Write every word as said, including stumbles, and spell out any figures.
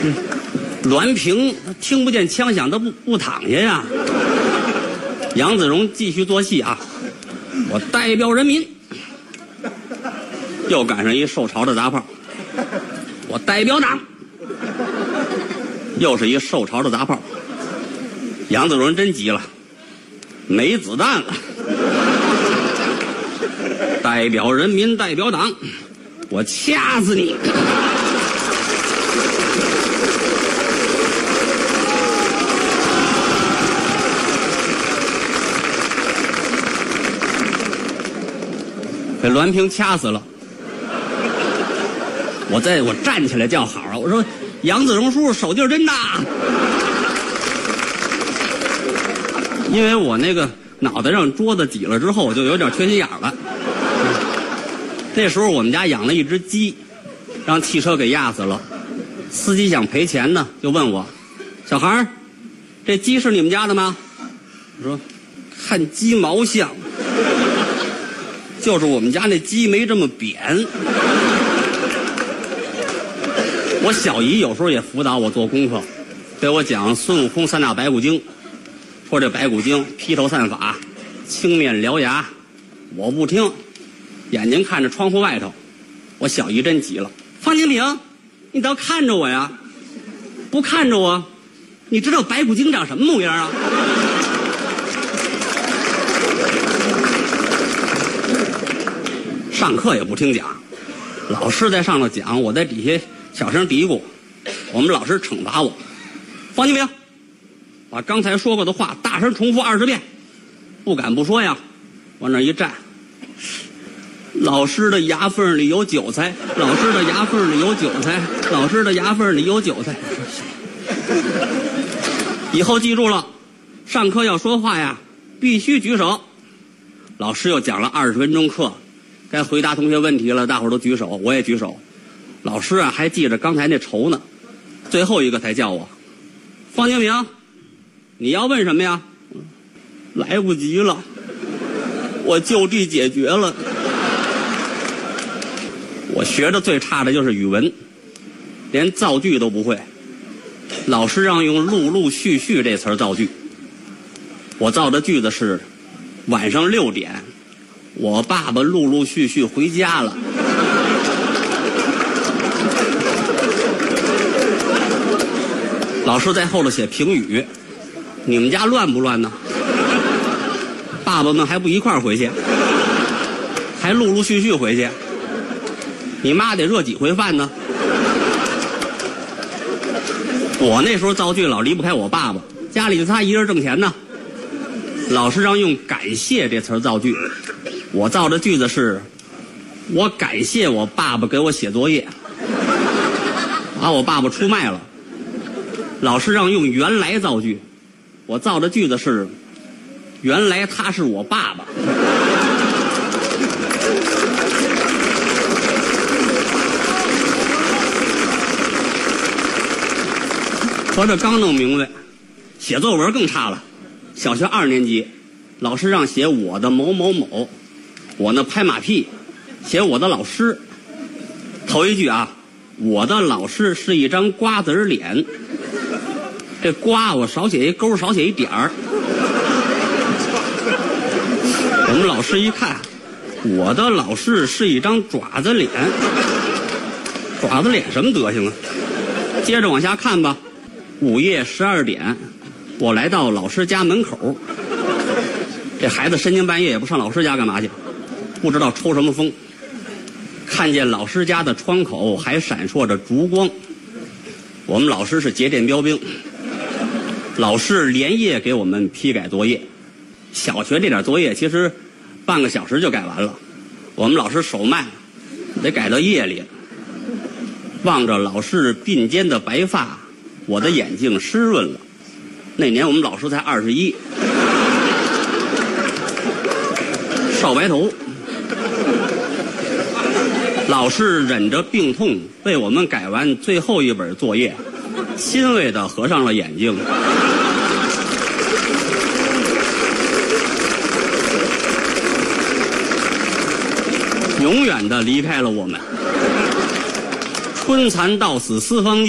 嗯，栾平听不见枪响，他不不躺下呀。杨子荣继续做戏啊，我代表人民。又赶上一受潮的砸炮，我代表党。又是一受潮的砸炮，杨子荣真急了，没子弹了。代表人民，代表党，我掐死你！给栾平掐死了。我在我站起来叫好啊！我说杨子荣叔叔手劲儿真大，因为我那个脑袋让桌子挤了之后，我就有点缺心眼了。那时候我们家养了一只鸡，让汽车给压死了，司机想赔钱呢，就问我：“小孩儿，这鸡是你们家的吗？”我说：“看鸡毛像，就是我们家那鸡没这么扁。”我小姨有时候也辅导我做功课，给我讲孙悟空三打白骨精，说这白骨精披头散发，青面獠牙，我不听，眼睛看着窗户外头。我小姨真急了：“方清平，你倒看着我呀！不看着我，你知道白骨精长什么模样啊？”上课也不听讲，老师在上头讲，我在底下小声嘀咕，我们老师惩罚我：“方清平，把刚才说过的话大声重复二十遍。”不敢不说呀，往那一站。老师的牙缝里有韭菜，老师的牙缝里有韭菜，老师的牙缝里有韭菜。以后记住了，上课要说话呀，必须举手。老师又讲了二十分钟课，该回答同学问题了，大伙儿都举手，我也举手。老师啊，还记着刚才那仇呢，最后一个才叫我：“方清平，你要问什么呀？”来不及了，我就地解决了。我学的最差的就是语文，连造句都不会。老师让用陆陆续续这词儿造句，我造的句子是：晚上六点，我爸爸陆陆续续回家了。老师在后头写评语：你们家乱不乱呢？爸爸们还不一块儿回去，还陆陆续续回去。你妈得热几回饭呢？我那时候造句老离不开我爸爸，家里就他一人挣钱呢。老师让用感谢这词儿造句，我造的句子是：我感谢我爸爸给我写作业，把我爸爸出卖了。老师让用原来造句，我造的句子是：原来他是我爸爸。合着刚弄明白，写作文更差了。小学二年级，老师让写我的某某某，我呢拍马屁，写我的老师。头一句啊，我的老师是一张瓜子脸，这瓜我少写一勾，少写一点儿。我们老师一看，我的老师是一张爪子脸，爪子脸什么德行啊？接着往下看吧。午夜十二点，我来到老师家门口。这孩子深更半夜也不上老师家干嘛去？不知道抽什么风。看见老师家的窗口还闪烁着烛光。我们老师是节电标兵，老师连夜给我们批改作业。小学这点作业其实半个小时就改完了，我们老师手慢，得改到夜里。望着老师鬓间的白发，我的眼睛湿润了。那年我们老师才二十一，少白头。老师忍着病痛为我们改完最后一本作业，欣慰地合上了眼睛。永远地离开了我们。春蚕到死丝方尽。